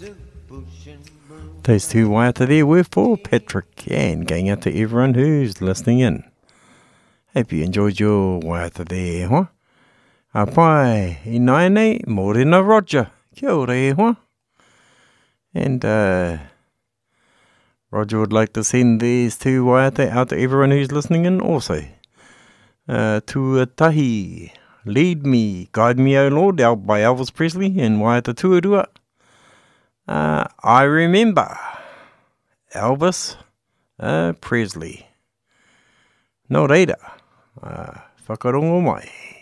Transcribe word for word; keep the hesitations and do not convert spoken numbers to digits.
Those two waiata there were for Patrick, and going out to everyone who's listening in. Hope you enjoyed your waiata there, huh? A pai, I nai nei, Morena Roger. Kia ora e hoa. And uh, Roger would like to send these two waiata out to everyone who's listening in also. Uh, Tuatahi, Lead Me, Guide Me, O Lord, out by Elvis Presley and waiata tuarua. Uh, I remember Elvis uh, Presley. Nō reira, uh, whakarongo mai.